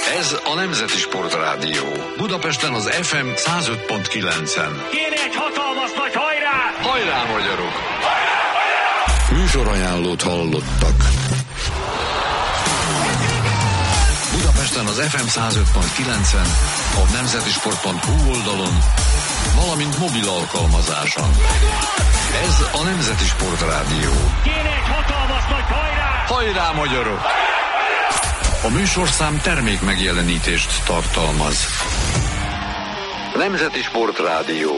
Ez a Nemzeti Sportrádió. Budapesten az FM 105.9-en. Kéne egy hatalmas nagy hajrá! Hajrá, magyarok! Műsorajánlót hallottak. Budapesten az FM 105.9-en, a nemzetisport.hu oldalon, valamint mobil alkalmazáson. Ez a Nemzeti Sportrádió. Kéne egy hatalmas nagy hajrá! Hajrá, magyarok! A műsorszám termék megjelenítést tartalmaz. Nemzeti Sportrádió.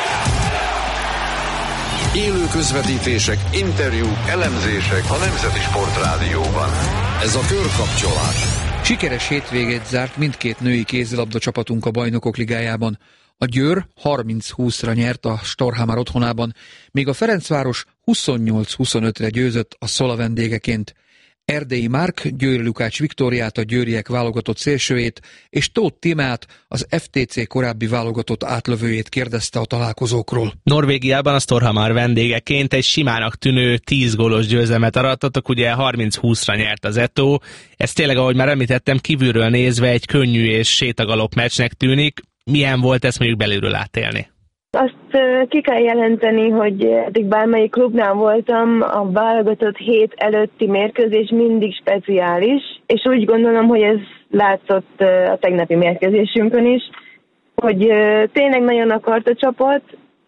Élő közvetítések, interjúk, elemzések a Nemzeti Sportrádióban. Ez a körkapcsolás. Sikeres hétvégét zárt mindkét női kézilabda csapatunk a Bajnokok Ligájában. A Győr 30-20-ra nyert a Storhamar otthonában, míg a Ferencváros 28-25-re győzött a Szola vendégeként. Erdélyi Márk Győri Lukács Viktóriát, a győriek válogatott szélsőjét, és Tóth Timát, az FTC korábbi válogatott átlövőjét kérdezte a találkozókról. Norvégiában a Storhamar vendégeként egy simának tűnő 10 gólos győzelmet arattatok, ugye 30-20-ra nyert az Eto. Ez tényleg, ahogy már említettem, kívülről nézve egy könnyű és sétagalop meccsnek tűnik. Milyen volt ezt mondjuk belülről átélni? Azt ki kell jelenteni, hogy eddig bármelyik klubnál voltam, a válogatott hét előtti mérkőzés mindig speciális, és úgy gondolom, hogy ez látszott a tegnapi mérkőzésünkön is, hogy tényleg nagyon akart a csapat,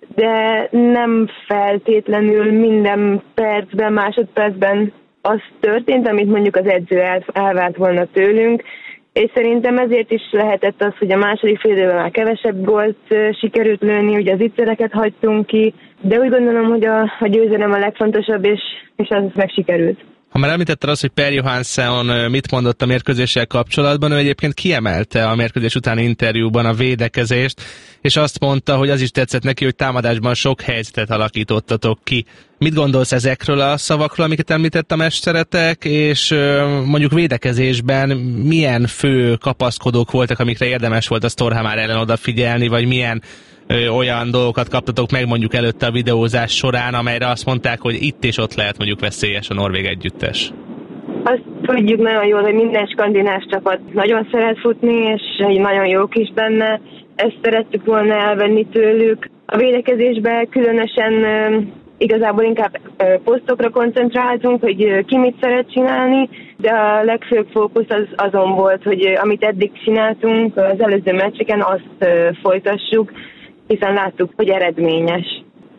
de nem feltétlenül minden percben, másodpercben az történt, amit mondjuk az edző elvárt volna tőlünk, és szerintem ezért is lehetett az, hogy a második fél időben már kevesebb gólt sikerült lőni, ugye az ígyszereket hagytunk ki, de úgy gondolom, hogy a győzelem a legfontosabb, és az meg sikerült. Ha már említetted azt, hogy Per Johansson mit mondott a mérkőzéssel kapcsolatban, ő egyébként kiemelte a mérkőzés utáni interjúban a védekezést, és azt mondta, hogy az is tetszett neki, hogy támadásban sok helyzetet alakítottatok ki. Mit gondolsz ezekről a szavakról, amiket említett a mesteretek, és mondjuk védekezésben milyen fő kapaszkodók voltak, amikre érdemes volt a Storhamar ellen odafigyelni, vagy milyen olyan dolgokat kaptatok meg mondjuk előtte a videózás során, amelyre azt mondták, hogy itt és ott lehet mondjuk veszélyes a norvég együttes? Azt tudjuk nagyon jól, hogy minden skandináv csapat nagyon szeret futni, és nagyon jók is benne. Ezt szerettük volna elvenni tőlük. A védekezésben különösen igazából inkább posztokra koncentráltunk, hogy ki mit szeret csinálni, de a legfőbb fókusz azon volt, hogy amit eddig csináltunk az előző meccseken, azt folytassuk, hiszen láttuk, hogy eredményes.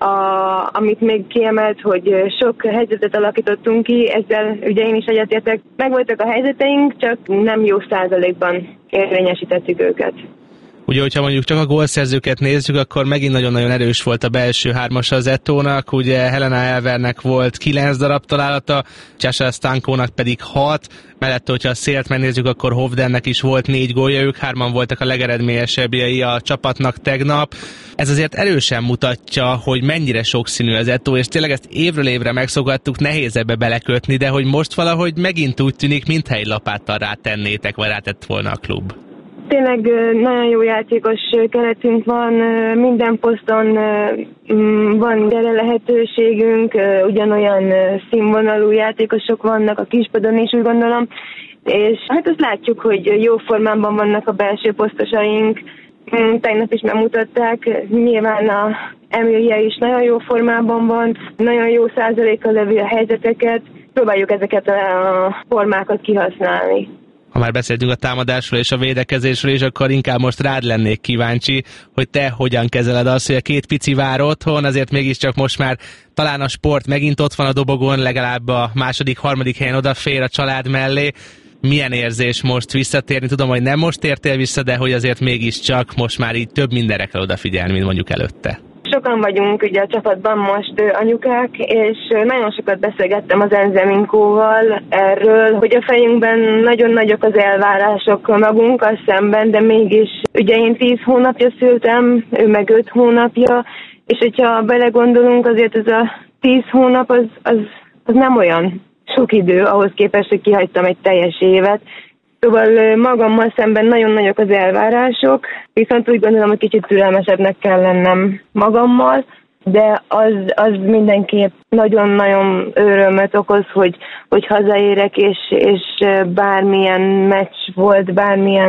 Amit még kiemelt, hogy sok helyzetet alakítottunk ki, ezzel ugye én is egyetértek. Megvoltak a helyzeteink, csak nem jó százalékban érvényesítettük őket. Ugye, hogyha mondjuk csak a gólszerzőket nézzük, akkor megint nagyon-nagyon erős volt a belső hármas az Etónak, ugye Helena Elvernek volt 9 darab találata, Csasa Stankónak pedig 6, mellette, hogyha a szélt megnézzük, akkor Hovdennek is volt 4 gólja, ők 3 voltak a legeredményesebbjei a csapatnak tegnap. Ez azért erősen mutatja, hogy mennyire sokszínű az Etó, és tényleg ezt évről évre megszokattuk, nehéz ebbe belekötni, de hogy most valahogy megint úgy tűnik, mintha egy lapáttal rátennétek, vagy rátett volna a klub. Tényleg nagyon jó játékos keretünk van, minden poszton van erre lehetőségünk, ugyanolyan színvonalú játékosok vannak a kispadon is, úgy gondolom, és hát azt látjuk, hogy jó formában vannak a belső posztosaink, tegnap is megmutatták, nyilván a Emilia is nagyon jó formában van, nagyon jó százalékkal lövő a helyzeteket, próbáljuk ezeket a formákat kihasználni. Ha már beszéltünk a támadásról és a védekezésről is, akkor inkább most rád lennék kíváncsi, hogy te hogyan kezeled azt, hogy a két pici vár otthon, azért mégiscsak most már talán a sport megint ott van a dobogon, legalább a második, harmadik helyen odafér a család mellé. Milyen érzés most visszatérni? Tudom, hogy nem most értél vissza, de hogy azért mégiscsak most már így több mindenre kell odafigyelni, mint mondjuk előtte. Sokan vagyunk ugye a csapatban most anyukák, és nagyon sokat beszélgettem az Enzeminkóval erről, hogy a fejünkben nagyon nagyok az elvárások magunkkal szemben, de mégis ugye én 10 hónapja szültem, ő meg 5 hónapja, és hogyha belegondolunk, azért ez a 10 hónap az nem olyan sok idő ahhoz képest, hogy kihagytam egy teljes évet. Szóval magammal szemben nagyon nagyok az elvárások, viszont úgy gondolom, hogy kicsit türelmesebbnek kell lennem magammal, de az mindenképp nagyon-nagyon örömet okoz, hogy hazaérek, és bármilyen meccs volt, bármilyen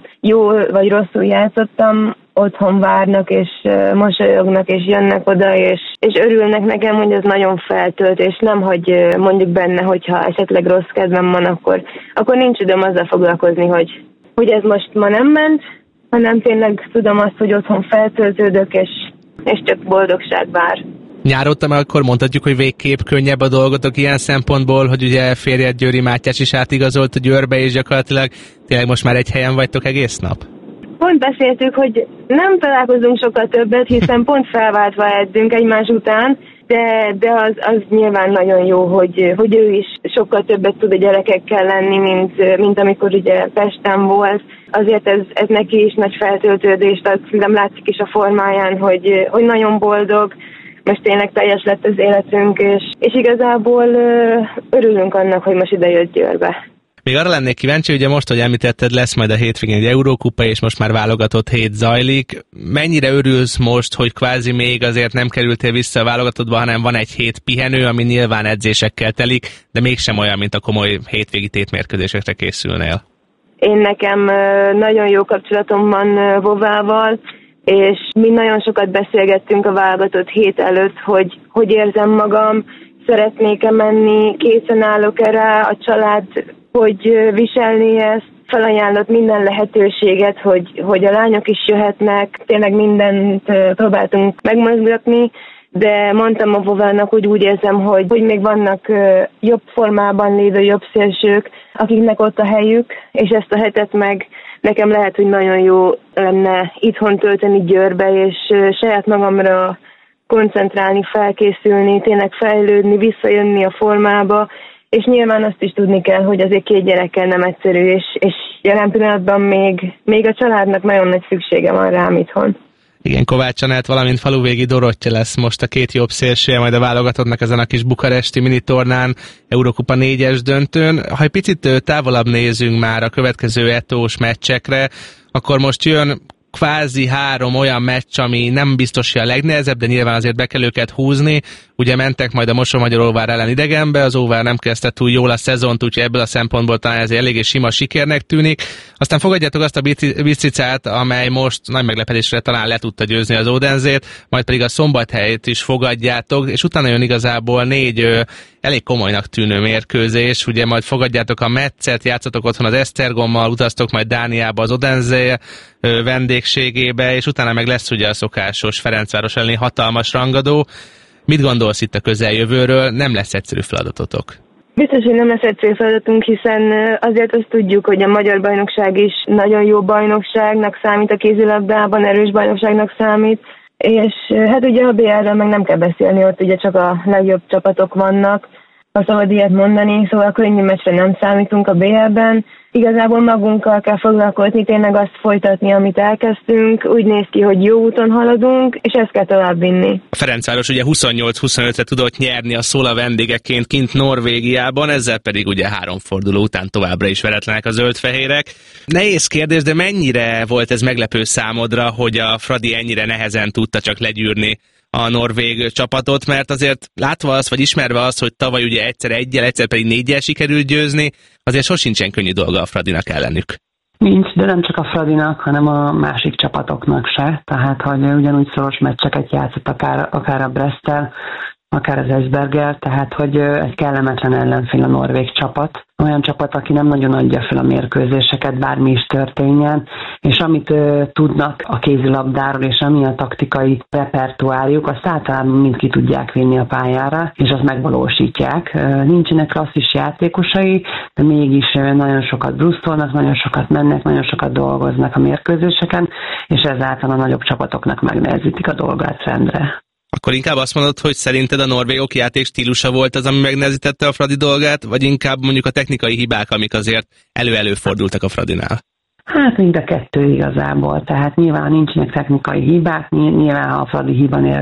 jól vagy rosszul játszottam, otthon várnak, és mosolyognak, és jönnek oda, és örülnek nekem, hogy ez nagyon feltölt, és nem hagy mondjuk benne, hogyha esetleg rossz kedvem van, akkor nincs időm azzal foglalkozni, hogy ez most ma nem ment, hanem tényleg tudom azt, hogy otthon feltöltődök, és csak boldogság vár. Nyáróta meg akkor mondhatjuk, hogy végképp könnyebb a dolgotok ilyen szempontból, hogy ugye férjed Győri Mátyás is átigazolt a Győrbe, és gyakorlatilag tényleg most már egy helyen vagytok egész nap? Pont beszéltük, hogy nem találkozunk sokkal többet, hiszen pont felváltva edzünk egymás után, de az nyilván nagyon jó, hogy ő is sokkal többet tud a gyerekekkel lenni, mint amikor ugye Pesten volt. Azért ez neki is nagy feltöltődést ad, szerintem látszik is a formáján, hogy nagyon boldog, most tényleg teljes lett az életünk, és igazából örülünk annak, hogy most ide jött Győrbe. Még arra lennék kíváncsi, ugye most, hogy említetted, lesz majd a hétvégén egy Eurókupa, és most már válogatott hét zajlik. Mennyire örülsz most, hogy kvázi még azért nem kerültél vissza a válogatottba, hanem van egy hét pihenő, ami nyilván edzésekkel telik, de mégsem olyan, mint a komoly hétvégi tétmérkőzésekre készülnél? Én nekem nagyon jó kapcsolatom van Vovával, és mi nagyon sokat beszélgettünk a válogatott hét előtt, hogy érzem magam, szeretnék-e menni, készen állok-e rá, a család hogy viselni ezt, felajánlott minden lehetőséget, hogy a lányok is jöhetnek, tényleg mindent próbáltunk megmozgatni, de mondtam a Vovának, hogy úgy érzem, hogy még vannak jobb formában lévő jobb szélsők, akiknek ott a helyük, és ezt a hetet meg nekem lehet, hogy nagyon jó lenne itthon tölteni Győrbe, és saját magamra koncentrálni, felkészülni, tényleg fejlődni, visszajönni a formába, és nyilván azt is tudni kell, hogy azért 2 gyerekkel nem egyszerű, és jelen pillanatban még a családnak nagyon nagy szüksége van rám itthon. Igen, Kovács Anett, valamint Faluvégi Dorottya lesz most a 2 jobb szélsője, majd a válogatottnak ezen a kis bukaresti minitornán, Eurókupa 4-es döntőn. Ha egy picit távolabb nézünk már a következő etós meccsekre, akkor most jön kvázi 3 olyan meccs, ami nem biztos, hogy a legnehezebb, de nyilván azért be kell őket húzni. Ugye mentek majd a Mosonmagyaróvár ellen idegenbe, az Óvár nem kezdte túl jól a szezont, úgyhogy ebből a szempontból talán ez eléggé sima sikernek tűnik. Aztán fogadjátok azt a Bicicát, amely most nagy meglepetésre talán le tudta győzni az Odenzét, majd pedig a Szombathelyt is fogadjátok, és utána jön igazából 4 elég komolynak tűnő mérkőzés, ugye majd fogadjátok a Metszet, játszatok otthon az Esztergommal, utaztok majd Dániába az Odense vendégségébe, és utána meg lesz ugye a szokásos Ferencváros elleni hatalmas rangadó. Mit gondolsz itt a közeljövőről? Nem lesz egyszerű feladatotok. Biztos, hogy nem lesz egyszerű feladatunk, hiszen azért azt tudjuk, hogy a magyar bajnokság is nagyon jó bajnokságnak számít a kézilabdában, erős bajnokságnak számít, és hát ugye a BL-ről meg nem kell beszélni, ott ugye csak a legjobb csapatok vannak, ha szabad ilyet mondani, szóval könnyű meccsre nem számítunk a BL-ben. Igazából magunkkal kell foglalkozni, tényleg azt folytatni, amit elkezdtünk. Úgy néz ki, hogy jó úton haladunk, és ezt kell továbbvinni. A Ferencváros ugye 28-25-re tudott nyerni a Szola vendégeként kint Norvégiában, ezzel pedig ugye 3 forduló után továbbra is veretlenek a zöldfehérek. Nehéz kérdés, de mennyire volt ez meglepő számodra, hogy a Fradi ennyire nehezen tudta csak legyűrni a norvég csapatot, mert azért látva azt, vagy ismerve azt, hogy tavaly ugye egyszer 1-jel, egyszer pedig 4-jel sikerült győzni, azért sosincsen könnyű dolga a Fradinak ellenük. Nincs, de nem csak a Fradinak, hanem a másik csapatoknak se. Tehát, hogy ugyanúgy szoros meccseket játszott akár a Bresttel, akár az Esberggel, tehát, hogy egy kellemetlen ellenfél a norvég csapat. Olyan csapat, aki nem nagyon adja fel a mérkőzéseket, bármi is történjen, és amit tudnak a kézilabdáról, és ami a taktikai repertoárjuk, azt általában mind ki tudják vinni a pályára, és azt megvalósítják. Nincsenek klasszis játékosai, de mégis nagyon sokat brusztolnak, nagyon sokat mennek, nagyon sokat dolgoznak a mérkőzéseken, és ezáltal a nagyobb csapatoknak megnehezítik a dolgát rendre. Akkor inkább azt mondod, hogy szerinted a norvégok játék stílusa volt az, ami megnehezítette a Fradi dolgát, vagy inkább mondjuk a technikai hibák, amik azért elő-előfordultak a Fradinál? Hát mind a kettő igazából, tehát nyilván nincsenek technikai hibák, nyilván ha a Fradi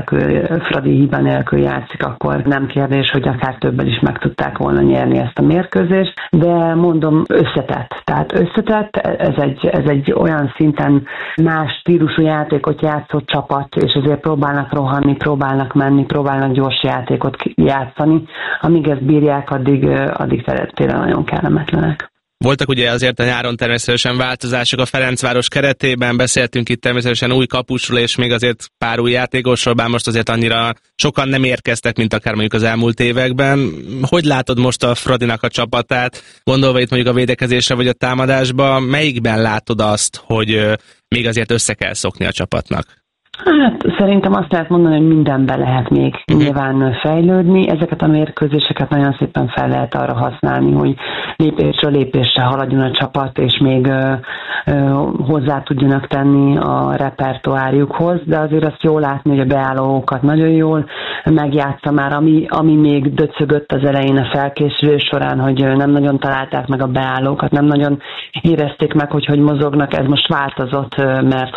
hiba nélkül játszik, akkor nem kérdés, hogy akár többel is meg tudták volna nyerni ezt a mérkőzést, de mondom összetett, tehát összetett, ez egy olyan szinten más stílusú játékot játszott csapat, és azért próbálnak rohanni, próbálnak menni, próbálnak gyors játékot játszani, amíg ezt bírják, addig tényleg nagyon kellemetlenek. Voltak ugye azért a nyáron természetesen változások a Ferencváros keretében, beszéltünk itt természetesen új kapusról és még azért pár új játékosról, bár most azért annyira sokan nem érkeztek, mint akár mondjuk az elmúlt években. Hogy látod most a Fradinak a csapatát, gondolva itt mondjuk a védekezésre vagy a támadásba, melyikben látod azt, hogy még azért össze kell szokni a csapatnak? Hát szerintem azt lehet mondani, hogy mindenben lehet még nyilván fejlődni. Ezeket a mérkőzéseket nagyon szépen fel lehet arra használni, hogy lépésről lépésre haladjon a csapat, és még hozzá tudjanak tenni a repertoárjukhoz, de azért azt jól látni, hogy a beállókat nagyon jól megjátsza már, ami még döcögött az elején a felkészülés során, hogy nem nagyon találták meg a beállókat, nem nagyon érezték meg, hogy mozognak, ez most változott, mert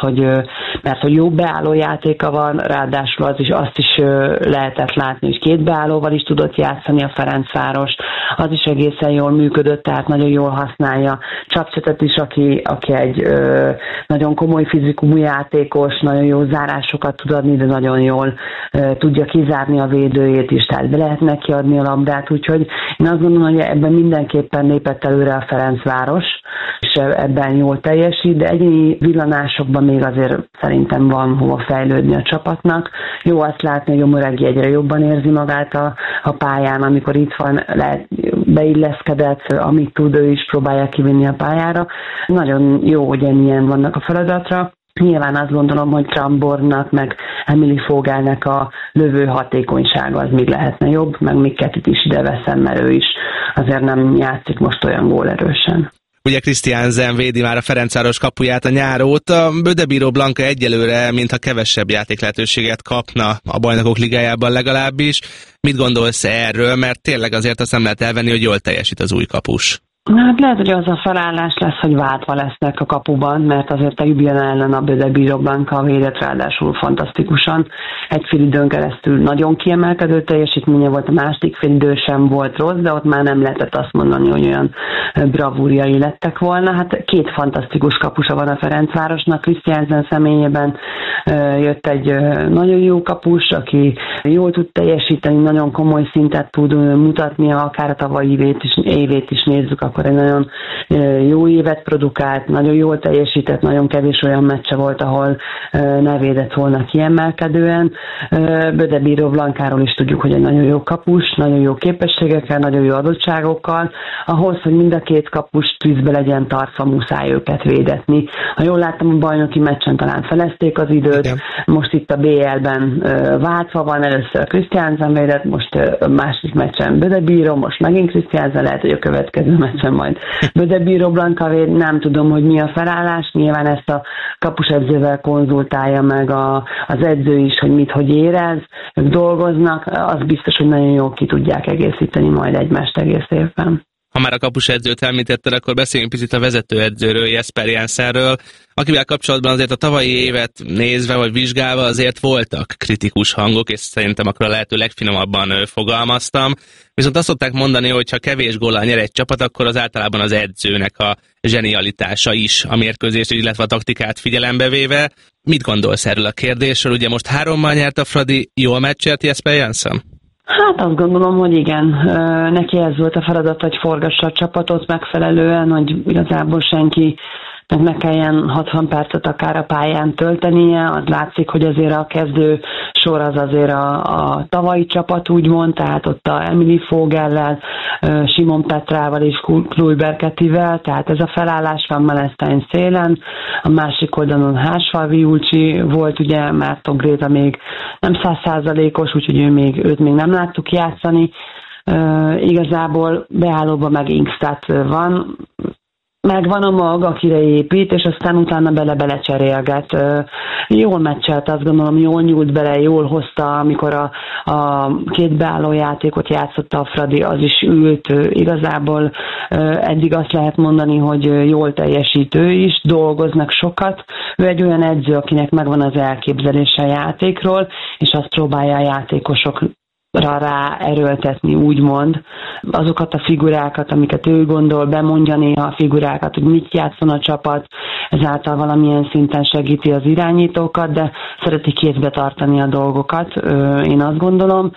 hogy jó beálló játéka van, ráadásul azt is lehetett látni, hogy két beállóval is tudott játszani a Ferencváros, az is egészen jól működött, tehát nagyon jól használja Csapcsetet is, aki egy nagyon komoly fizikumú játékos, nagyon jó zárásokat tud adni, de nagyon jól tudja kizárni a védőjét is, tehát be lehet neki adni a labdát, úgyhogy én azt gondolom, hogy ebben mindenképpen lépett előre a Ferencváros, és ebben jól teljesít, de egyéni villanásokban még azért szerintem van hova fejlődni a csapatnak. Jó azt látni, hogy Omoregi egyre jobban érzi magát a pályán, amikor itt van, beilleszkedett, amit tud, ő is próbálja kivinni a pályára. Nagyon jó, hogy ennyien vannak a feladatra. Nyilván azt gondolom, hogy Krambornak, meg Emily Fogelnek a lövő hatékonysága az még lehetne jobb, meg Mikketit is ide veszem, mert ő is azért nem játszik most olyan gólerősen. Ugye Christiansen védi már a Ferencváros kapuját a nyár óta, Bödebíró Blanka egyelőre, mintha kevesebb játéklehetőséget kapna a Bajnokok Ligájában legalábbis. Mit gondolsz erről, mert tényleg azért azt nem lehet elvenni, hogy jól teljesít az új kapus? Hát lehet, hogy az a felállás lesz, hogy váltva lesznek a kapuban, mert azért a Ljubljana ellen a Bödebíró Blanka védett ráadásul fantasztikusan. Egy félidőn keresztül nagyon kiemelkedő teljesítménye volt, a második félidő sem volt rossz, de ott már nem lehetett azt mondani, hogy olyan bravúrjai lettek volna. Hát két fantasztikus kapusa van a Ferencvárosnak, Christiansen személyében jött egy nagyon jó kapus, aki jól tud teljesíteni, nagyon komoly szintet tud mutatni, akár a tavalyi évét is nézzük, akkor egy nagyon jó évet produkált, nagyon jól teljesített, nagyon kevés olyan meccse volt, ahol ne védett volna kiemelkedően. Bödebíró Blankáról is tudjuk, hogy egy nagyon jó kapus, nagyon jó képességekkel, nagyon jó adottságokkal. Ahhoz, hogy mind a két kapus tűzbe legyen tartva, muszáj őket védetni. Ha jól láttam, a bajnoki meccsen talán felezték az időt, igen. Most itt a BL-ben váltva van, először Christiansen védett, most a második meccsen Bödebíró, most megint Christiansen, lehet, hogy a következő meccsen majd Bödebíró Blanka véd, nem tudom, hogy mi a felállás, nyilván ezt a kapusedzővel konzultálja meg az edző is, hogy mit, hogy érez, ők dolgoznak, az biztos, hogy nagyon jól ki tudják egészíteni majd egymást egész évben. Ha már a kapusedzőt említetted, akkor beszéljünk picit a vezetőedzőről, Jesper Jensenről, akivel kapcsolatban azért a tavalyi évet nézve vagy vizsgálva azért voltak kritikus hangok, és szerintem akkor a lehető legfinomabban fogalmaztam. Viszont azt szokták mondani, hogy ha kevés góllal nyer egy csapat, akkor az általában az edzőnek a zsenialitása is a mérkőzést, illetve a taktikát figyelembe véve. Mit gondolsz erről a kérdésről? Ugye most 3-mal nyert a Fradi, jól meccselt Jesper Jensen? Hát azt gondolom, hogy igen. Neki ez volt a feladat, hogy forgassa a csapatot megfelelően, hogy igazából senki ne kelljen 60 percet akár a pályán töltenie. Az látszik, hogy azért a kezdő sor az azért a tavalyi csapat úgymond, tehát ott a Emily Fogellel, Simon Petrával és Kluiber Ketivel, tehát ez a felállás van Malesztány szélen. A másik oldalon Hársfalvi Julcsi volt, ugye Márton Gréta még nem 100%-os, úgyhogy őt még nem láttuk játszani. Igazából beállóban meg Ingstad van, megvan a mag, akire épít, és aztán utána bele-cserélget. Jól meccselt, azt gondolom, jól nyúlt bele, jól hozta, amikor a két beálló játékot játszotta a Fradi, az is ült. Igazából eddig azt lehet mondani, hogy jól teljesítő is, dolgoznak sokat. Ő egy olyan edző, akinek megvan az elképzelése a játékról, és azt próbálja a játékosok rá erőltetni, úgymond. Azokat a figurákat, amiket ő gondol, bemondja néha a figurákat, hogy mit játszon a csapat, ezáltal valamilyen szinten segíti az irányítókat, de szereti kézbe tartani a dolgokat, én azt gondolom.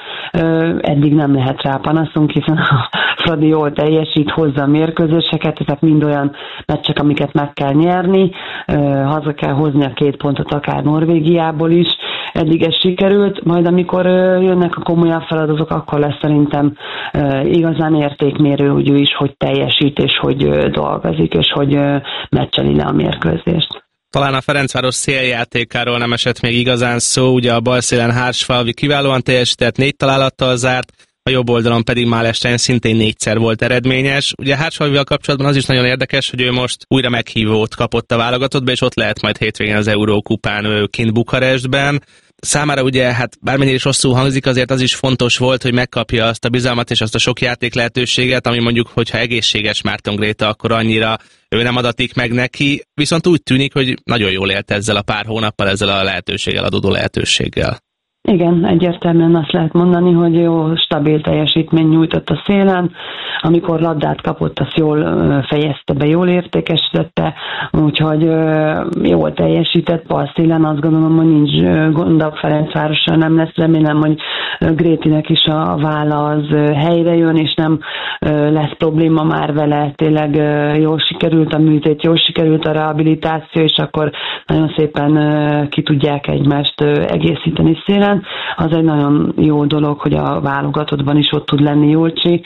Eddig nem lehet rá panaszunk, hiszen a Fradi jól teljesít, hozza a mérkőzéseket, ezek mind olyan meccsek, amiket meg kell nyerni, haza kell hozni a 2 pontot akár Norvégiából is. Eddig ez sikerült, majd amikor jönnek a komolyabb feladatok, akkor lesz szerintem igazán értékmérő, hogy ő is hogy teljesít, és hogy dolgozik, és hogy meccseli le a mérkőzést. Talán a Ferencváros széljátékáról nem esett még igazán szó, ugye a bal szélen Hársfalvi kiválóan teljesített, 4 találattal zárt, a jobb oldalon pedig Málestein szintén 4-szer volt eredményes. Ugye Hársfalvival kapcsolatban az is nagyon érdekes, hogy ő most újra meghívót kapott a válogatottba, és ott lehet majd hétvégén az Eurókupán kint Bukarestben. Számára ugye, hát bármennyire is rosszul hangzik, azért az is fontos volt, hogy megkapja azt a bizalmat és azt a sok játék lehetőséget, ami mondjuk, hogyha egészséges Márton Gréta, akkor annyira ő nem adatik meg neki, viszont úgy tűnik, hogy nagyon jól élt ezzel a pár hónappal, ezzel a lehetőséggel, adódó lehetőséggel. Igen, egyértelműen azt lehet mondani, hogy jó, stabil teljesítmény nyújtott a szélen. Amikor labdát kapott, azt jól fejezte be, jól értékesítette, úgyhogy jól teljesített bal szélen. Azt gondolom, hogy nincs gond a Ferencvárossal, nem lesz. Remélem, hogy Grétinek is a válla az helyre jön, és nem lesz probléma már vele. Tényleg jól sikerült a műtét, jól sikerült a rehabilitáció, és akkor nagyon szépen ki tudják egymást egészíteni szélen. Az egy nagyon jó dolog, hogy a válogatottban is ott tud lenni Jolcsi.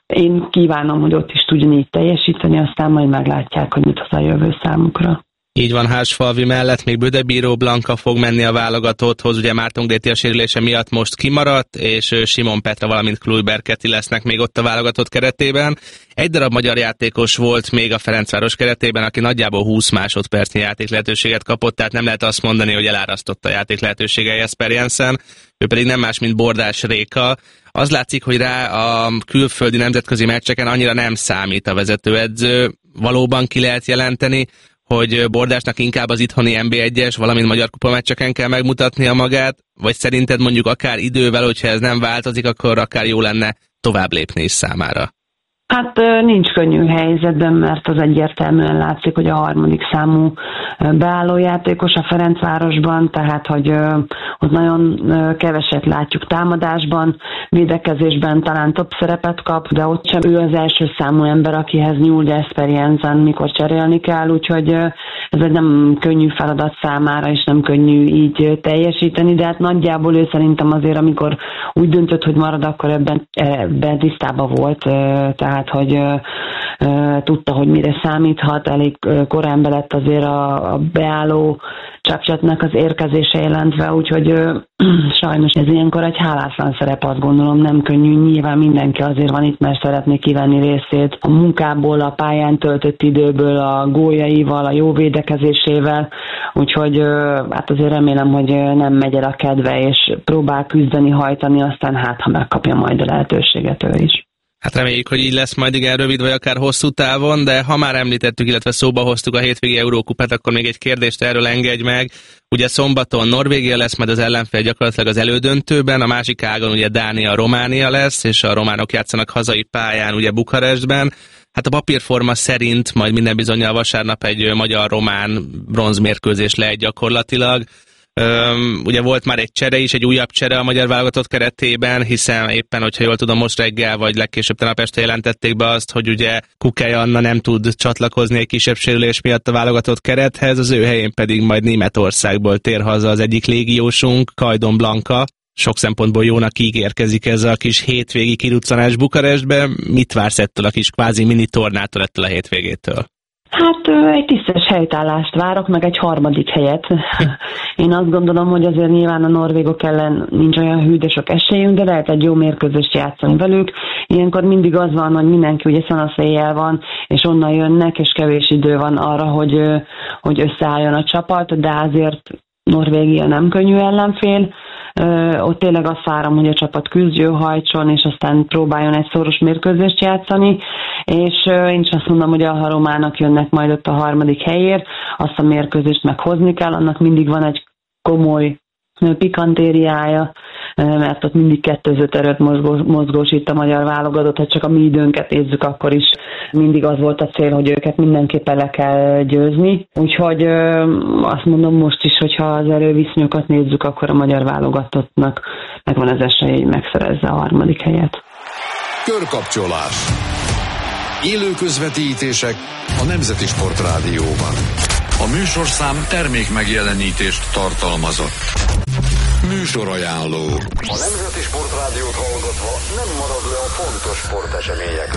Én kívánom, hogy ott is tudjon így teljesíteni, aztán majd meglátják, hogy mit hoz a jövő számukra. Így van, Hársfalvi mellett még Bödebíró Blanka fog menni a válogatotthoz, ugye Márton Gréti a sérülése miatt most kimaradt, és Simon Petra, valamint Kluiber Keti lesznek még ott a válogatott keretében. Egy darab magyar játékos volt még a Ferencváros keretében, aki nagyjából 20 másodpercnyi játéklehetőséget kapott, tehát nem lehet azt mondani, hogy elárasztotta a játéklehetősége Jesper Jensen, ő pedig nem más, mint Bordás Réka. Az látszik, hogy rá a külföldi nemzetközi meccseken annyira nem számít a vezetőedző. Valóban ki lehet jelenteni, hogy Bordásnak inkább az itthoni NB1-es, valamint magyar kupa meccseken kell megmutatnia magát, vagy szerinted mondjuk akár idővel, hogyha ez nem változik, akkor akár jó lenne tovább lépni is számára? Hát nincs könnyű helyzetben, mert az egyértelműen látszik, hogy a 3. számú beállójátékos a Ferencvárosban, tehát hogy ott nagyon keveset látjuk támadásban, védekezésben talán több szerepet kap, de ott sem ő az első számú ember, akihez nyúl Jesper Jensen, mikor cserélni kell, úgyhogy ez egy nem könnyű feladat számára, és nem könnyű így teljesíteni, de hát nagyjából ő szerintem azért, amikor úgy döntött, hogy marad, akkor ebben tisztában volt, tehát hogy tudta, hogy mire számíthat, elég korán belett azért a beálló Csapcsatnak az érkezése jelentve, úgyhogy sajnos ez ilyenkor egy hálátlan szerep, azt gondolom, nem könnyű. Nyilván mindenki azért van itt, mert szeretné kivenni részét a munkából, a pályán töltött időből, a góljaival, a jó védekezésével, úgyhogy hát azért remélem, hogy nem megy el a kedve, és próbál küzdeni, hajtani, aztán hát, ha megkapja majd a lehetőséget ő is. Hát reméljük, hogy így lesz majd igen rövid vagy akár hosszú távon, de ha már említettük, illetve szóba hoztuk a hétvégi Eurókupát, akkor még egy kérdést erről engedj meg. Ugye szombaton Norvégia lesz majd az ellenfél gyakorlatilag az elődöntőben, a másik ágon ugye Dánia, Románia lesz, és a románok játszanak hazai pályán ugye Bukarestben. Hát a papírforma szerint majd minden bizonnyal vasárnap egy magyar-román bronzmérkőzés lehet gyakorlatilag. Ugye volt már egy csere is, egy újabb csere a magyar válogatott keretében, hiszen éppen, hogyha jól tudom, most reggel vagy legkésőbb tegnap este jelentették be azt, hogy ugye Kukely Anna nem tud csatlakozni egy kisebb sérülés miatt a válogatott kerethez, az ő helyén pedig majd Németországból tér haza az egyik légiósunk, Kajdon Blanka. Sok szempontból jónak ígérkezik ez a kis hétvégi kiruccanás Bukarestbe. Mit vársz ettől a kis kvázi mini tornától, ettől a hétvégétől? Hát egy tisztes helytállást várok, meg egy harmadik helyet. Én azt gondolom, hogy azért nyilván a norvégok ellen nincs olyan hű, de sok esélyünk, de lehet egy jó mérkőzést játszani velük. Ilyenkor mindig az van, hogy mindenki ugye szanaszéjjel van, és onnan jönnek, és kevés idő van arra, hogy összeálljon a csapat, de azért Norvégia nem könnyű ellenfél. Ott tényleg azt várom, hogy a csapat küzdjön, hajtson, és aztán próbáljon egy szoros mérkőzést játszani, és én is azt mondom, hogy a romának jönnek majd ott a harmadik helyért, azt a mérkőzést meghozni kell, annak mindig van egy komoly pikantériája, mert ott mindig kettőzött erőt mozgósít a magyar válogatott, ha csak a mi időnket nézzük, akkor is mindig az volt a cél, hogy őket mindenképpen le kell győzni. Úgyhogy azt mondom most is, hogyha az erőviszonyokat nézzük, akkor a magyar válogatottnak megvan az esély, hogy megszerezze a harmadik helyet. Körkapcsolás. Élő közvetítések a Nemzeti Sportrádióban. A műsorszám termék megjelenítést tartalmazott. Műsorajánló. A Nemzeti Sportrádiót hallgatva nem marad le a fontos sporteseményekről.